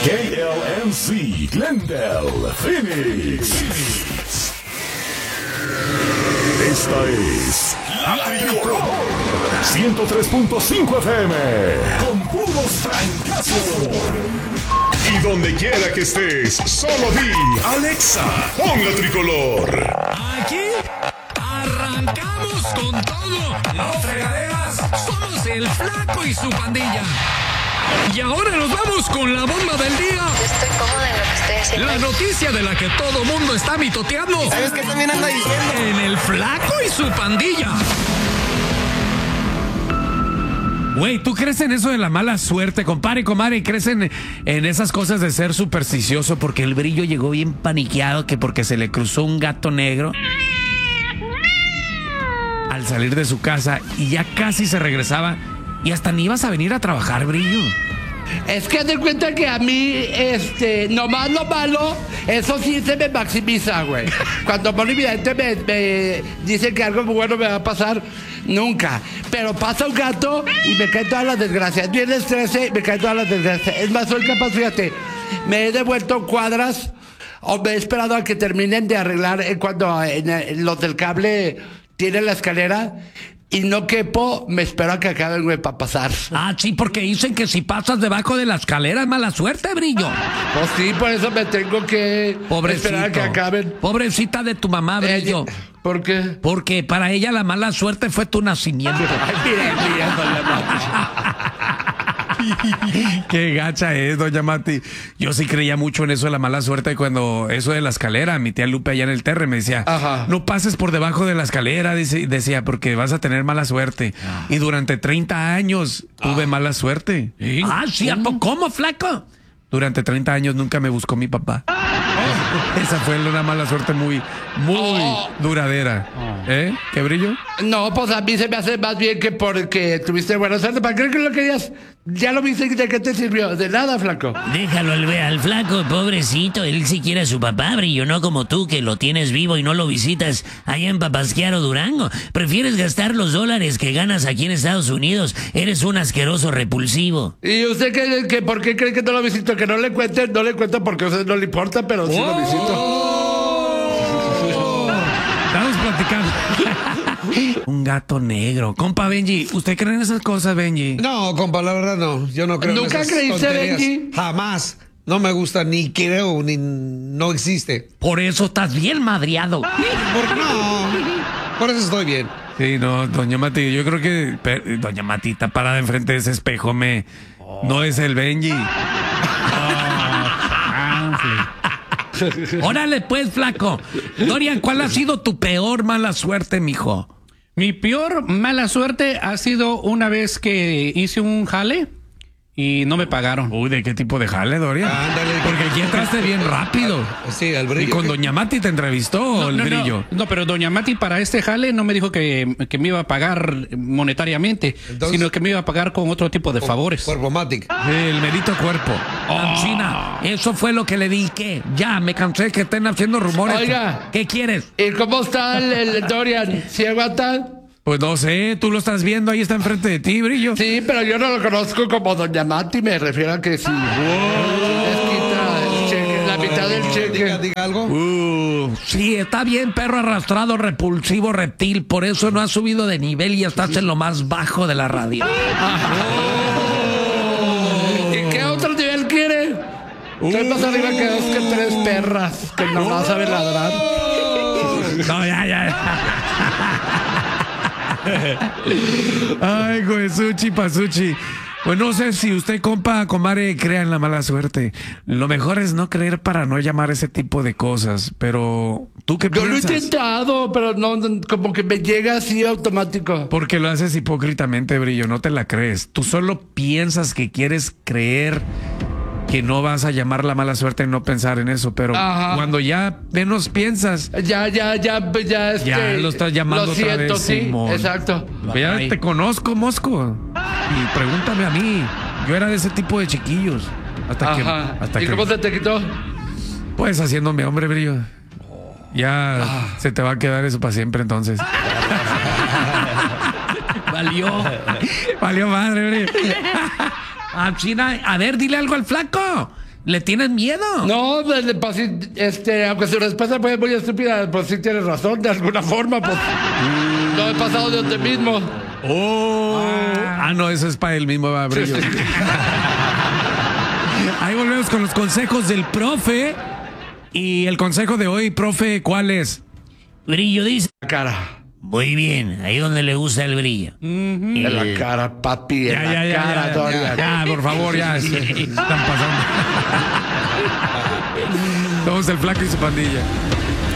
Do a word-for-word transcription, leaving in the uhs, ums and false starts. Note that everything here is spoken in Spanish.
K L M C, Glendale, Phoenix. Esta es La Tricolor ciento tres punto cinco F M con puros trancazos. Y donde quiera que estés, solo di Alexa, pon La Tricolor. Aquí arrancamos con todo. No fregaderas, somos el Flaco y su pandilla. Y ahora nos vamos con la bomba del día. Yo estoy cómoda en lo que estoy haciendo. La noticia de la que todo mundo está mitoteando. ¿Sabes qué también anda diciendo? En el Flaco y su pandilla. Güey, ¿tú crees en eso de la mala suerte, compadre y comadre? ¿Crees en, en esas cosas de ser supersticioso? Porque el Brillo llegó bien paniqueado, que porque se le cruzó un gato negro al salir de su casa y ya casi se regresaba y hasta ni ibas a venir a trabajar, Brillo. Es que de cuenta que a mí, este, nomás lo malo, eso sí se me maximiza, güey. Cuando por evidente me, me dice que algo muy bueno me va a pasar, nunca. Pero pasa un gato y me caen todas las desgracias. Viernes trece y me caen todas las desgracias. Es más, soy capaz, fíjate, me he devuelto cuadras o me he esperado a que terminen de arreglar eh, cuando en, en los del cable tienen la escalera. Y no quepo, me espero a que acaben, güey, para pasar. Ah, sí, porque dicen que si pasas debajo de la escalera es mala suerte, Brillo. Pues sí, por eso me tengo que Pobrecito. esperar a que acaben. Pobrecita de tu mamá, Brillo. Eh, ¿Por qué? Porque para ella la mala suerte fue tu nacimiento. Ay, mire, mire, doña Mati. Qué gacha es, doña Mati. Yo sí creía mucho en eso de la mala suerte cuando eso de la escalera, mi tía Lupe allá en el Terre me decía, Ajá. no pases por debajo de la escalera, dice, decía, porque vas a tener mala suerte. Ah. Y durante treinta años tuve ah. mala suerte. ¿Sí? Ah, sí, ¿cómo? ¿Cómo, flaco? Durante treinta años nunca me buscó mi papá. Oh. Esa fue una mala suerte muy, muy oh. duradera. Oh. ¿Eh? ¿Qué, Brillo? No, pues a mí se me hace más bien que porque tuviste buena suerte. ¿Para qué lo querías? Ya lo viste, ¿de qué te sirvió? De nada, flaco. Déjalo al, al flaco, pobrecito. Él sí quiere a su papá, Brillo, no como tú, que lo tienes vivo y no lo visitas allá en Papasquiaro, Durango. Prefieres gastar los dólares que ganas aquí en Estados Unidos. Eres un asqueroso repulsivo. ¿Y usted qué, que, por qué cree que no lo visito? Que no le cuente, no le cuento porque a usted no le importa, pero sí oh. lo visito. Estamos platicando. Un gato negro. Compa Benji, ¿usted cree en esas cosas, Benji? No, compa, la verdad no. Yo no creo ¿Nunca en esas creíste, tonterías. Benji? Jamás. No me gusta, ni creo, ni no existe. Por eso estás bien madreado. Por, no, por eso estoy bien. Sí, no, doña Mati, yo creo que per, doña Mati está parada enfrente de ese espejo, me oh. no es el Benji. Oh. Órale, pues, flaco. Dorian, ¿cuál ha sido tu peor mala suerte, mijo? Mi peor mala suerte ha sido una vez que hice un jale y no me pagaron. Uy, ¿de qué tipo de jale, Dorian? Ándale. Porque aquí entraste bien rápido. Sí, al Brillo. Y con doña Mati te entrevistó, no, el no, Brillo. No, no, pero doña Mati para este jale no me dijo que, que me iba a pagar monetariamente, entonces, sino que me iba a pagar con otro tipo de favores. Cuerpomatic. El merito cuerpo. Oh. China, eso fue lo que le di. ¿Qué? Ya, me cansé que estén haciendo rumores. Oiga. ¿Qué quieres? ¿Y cómo está el, el Dorian? ¿Sí aguanta? Pues no sé, tú lo estás viendo, ahí está enfrente de ti, Brillo. Sí, pero yo no lo conozco como doña Mati, me refiero a que sí. Wow. Les quita el cheque, la mitad del cheque. Diga, diga algo. Uh, sí, está bien, perro arrastrado, repulsivo, reptil, por eso no has subido de nivel y estás en lo más bajo de la radio. Oh. ¿Y qué otro nivel quiere? Uh. Tres más arriba que dos que tres perras que nomás uh. saben ladrar. No, ya, ya. Ay, Goesuchi, Pasuchi. Pues no sé si usted, compa, comadre, crea en la mala suerte. Lo mejor es no creer para no llamar ese tipo de cosas. Pero, ¿tú qué piensas? Yo lo he intentado, pero no, como que me llega así automático. Porque lo haces hipócritamente, Brillo, no te la crees. Tú solo piensas que quieres creer que no vas a llamar la mala suerte en no pensar en eso, pero ajá. cuando ya menos piensas, ya, ya, ya, ya, este, ya lo estás llamando lo siento, otra vez, sí, Simón. Exacto. Ya te conozco, Mosco, y pregúntame a mí. Yo era de ese tipo de chiquillos. Hasta ajá. que, hasta ¿Y que, cómo se te quitó? Pues haciéndome hombre, Brillo. Ya ah. se te va a quedar eso para siempre, entonces. Valió. Valió madre, Brillo. A, China, a ver, dile algo al flaco. ¿Le tienes miedo? No, pues, pues, sí, este, aunque su respuesta fue muy estúpida, pues sí tienes razón, de alguna forma, pues. Lo he pasado de usted mismo. Oh. Ah, no, eso es para él mismo, va, Brillo. Ahí volvemos con los consejos del profe. Y el consejo de hoy, profe, ¿cuál es? Brillo dice. La cara. Muy bien, ahí donde le gusta el brillo. En la cara, papi, en Ya, la ya, ya, cara, ya, Dorian. ya, por favor, ya. se- Están pasando. Somos el Flaco y su pandilla.